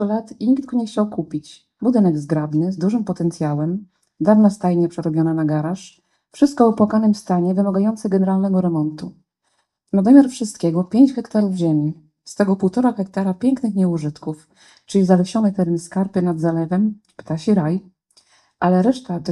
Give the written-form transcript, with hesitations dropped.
lat i nikt go nie chciał kupić. Budynek zgrabny, z dużym potencjałem, dawna stajnia przerobiona na garaż, wszystko w opłakanym stanie, wymagające generalnego remontu. Na domiar wszystkiego 5 hektarów ziemi, z tego 1,5 hektara pięknych nieużytków, czyli zalesiony teren Skarpy nad zalewem, ptasi raj, ale reszta to